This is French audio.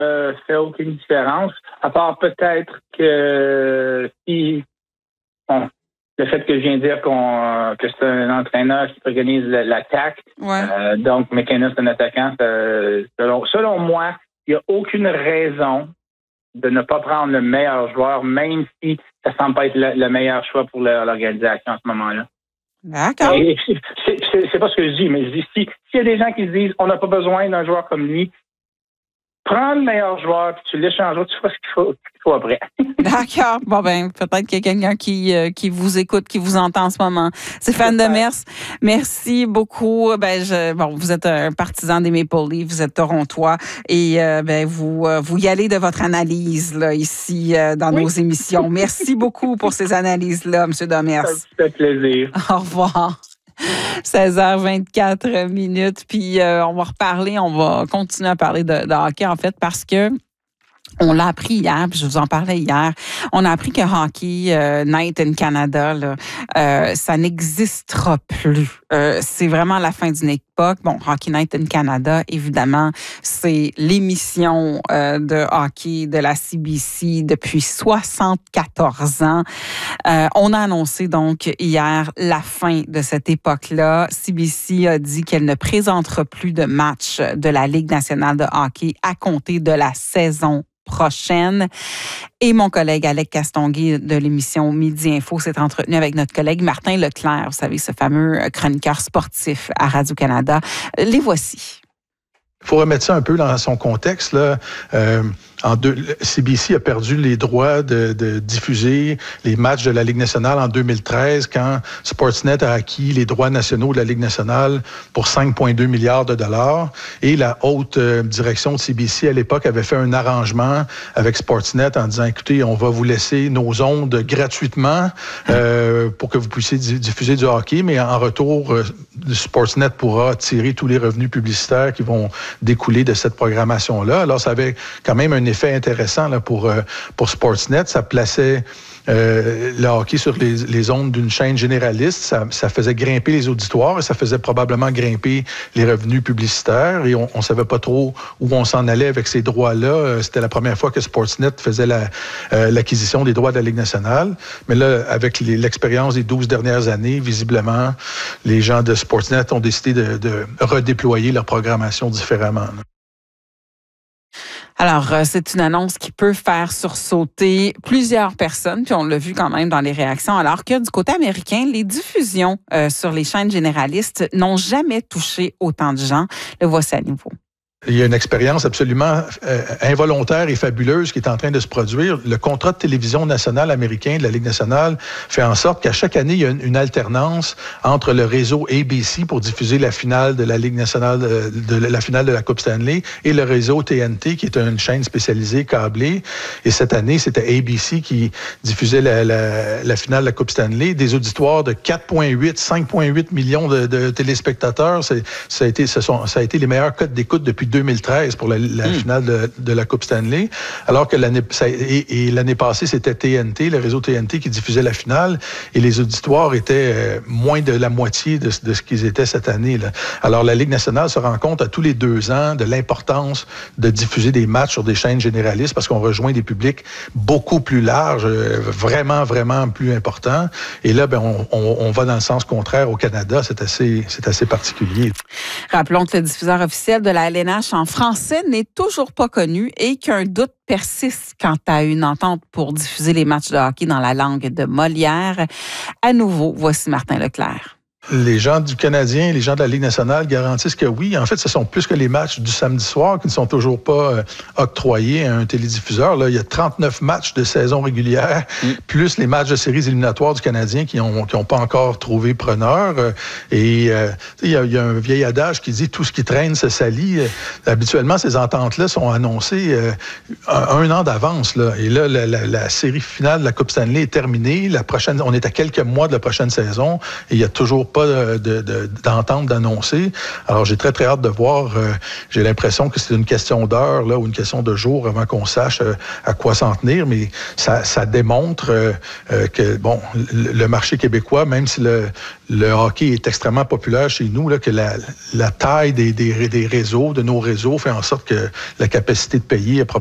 fait aucune différence, à part peut-être que si le fait que je viens de dire que c'est un entraîneur qui organise l'attaque, donc McKenna c'est un attaquant, selon moi, il n'y a aucune raison de ne pas prendre le meilleur joueur, même si ça semble pas être le meilleur choix pour l'organisation à ce moment-là. D'accord. C'est pas ce que je dis, mais je dis s'il y a des gens qui se disent on n'a pas besoin d'un joueur comme lui, prends le meilleur joueur puis tu l'échanges, tu feras ce qu'il faut après. D'accord. Bon, peut-être qu'il y a quelqu'un qui vous écoute, qui vous entend en ce moment. Stéphane Demers, merci beaucoup. Vous êtes un partisan des Maple Leafs, vous êtes torontois et vous y allez de votre analyse là, ici dans nos émissions. Merci beaucoup pour ces analyses-là, M. Demers. Ça me fait plaisir. Au revoir. 16h24 minutes. Puis on va reparler, on va continuer à parler de hockey, en fait, parce que on l'a appris hier, puis je vous en parlais hier. On a appris que Hockey Night in Canada, là, ça n'existera plus. C'est vraiment la fin d'une époque. Bon, Hockey Night in Canada, évidemment, c'est l'émission de hockey de la CBC depuis 74 ans. On a annoncé donc hier la fin de cette époque-là. CBC a dit qu'elle ne présentera plus de matchs de la Ligue nationale de hockey à compter de la saison prochaine. Et mon collègue Alec Castonguay de l'émission Midi Info s'est entretenu avec notre collègue Martin Leclerc, vous savez, ce fameux chroniqueur sportif à Radio-Canada. Les voici. Il faut remettre ça un peu dans son contexte, là. CBC a perdu les droits de diffuser les matchs de la Ligue nationale en 2013 quand Sportsnet a acquis les droits nationaux de la Ligue nationale pour 5,2 milliards de dollars. Et la haute direction de CBC à l'époque avait fait un arrangement avec Sportsnet en disant, écoutez, on va vous laisser nos ondes gratuitement pour que vous puissiez diffuser du hockey, mais en retour, Sportsnet pourra tirer tous les revenus publicitaires qui vont découler de cette programmation-là. Alors, ça avait quand même un effet intéressant là, pour Sportsnet. Ça plaçait le hockey sur les ondes d'une chaîne généraliste. Ça faisait grimper les auditoires et ça faisait probablement grimper les revenus publicitaires. Et on ne savait pas trop où on s'en allait avec ces droits-là. C'était la première fois que Sportsnet faisait l'acquisition des droits de la Ligue nationale. Mais là, avec l'expérience des 12 dernières années, visiblement, les gens de Sportsnet ont décidé de redéployer leur programmation différemment. Alors, c'est une annonce qui peut faire sursauter plusieurs personnes, puis on l'a vu quand même dans les réactions, alors que du côté américain, les diffusions sur les chaînes généralistes n'ont jamais touché autant de gens. Le voici à nouveau. Il y a une expérience absolument involontaire et fabuleuse qui est en train de se produire. Le contrat de télévision nationale américain de la Ligue nationale fait en sorte qu'à chaque année, il y a une alternance entre le réseau ABC pour diffuser la finale de la Ligue nationale, la finale de la Coupe Stanley, et le réseau TNT, qui est une chaîne spécialisée câblée. Et cette année, c'était ABC qui diffusait la finale de la Coupe Stanley. Des auditoires de 4,8, 5,8 millions de téléspectateurs. Ça a été les meilleurs codes d'écoute depuis 2013 pour la finale de la Coupe Stanley, alors que l'année passée, c'était TNT, le réseau TNT qui diffusait la finale, et les auditoires étaient moins de la moitié de ce qu'ils étaient cette année, là. Alors, la Ligue nationale se rend compte à tous les 2 ans de l'importance de diffuser des matchs sur des chaînes généralistes parce qu'on rejoint des publics beaucoup plus larges, vraiment, vraiment plus importants. Et là, on va dans le sens contraire au Canada. C'est assez particulier. Rappelons que le diffuseur officiel de la LNH en français n'est toujours pas connu et qu'un doute persiste quant à une entente pour diffuser les matchs de hockey dans la langue de Molière. À nouveau, voici Martin Leclerc. Les gens du Canadien, les gens de la Ligue nationale garantissent que oui. En fait, ce sont plus que les matchs du samedi soir qui ne sont toujours pas octroyés à un télédiffuseur. Là, il y a 39 matchs de saison régulière, plus les matchs de séries éliminatoires du Canadien qui ont pas encore trouvé preneur. Il y a un vieil adage qui dit « tout ce qui traîne se salit ». Habituellement, ces ententes-là sont annoncées un an d'avance. Là. Et là, la série finale de la Coupe Stanley est terminée. On est à quelques mois de la prochaine saison et il y a toujours pas d'entente d'annoncer. Alors, j'ai très, très hâte de voir. J'ai l'impression que c'est une question d'heure là, ou une question de jours avant qu'on sache à quoi s'en tenir, mais ça démontre que, bon, le marché québécois, même si le hockey est extrêmement populaire chez nous, là, que la taille des réseaux, de nos réseaux, fait en sorte que la capacité de payer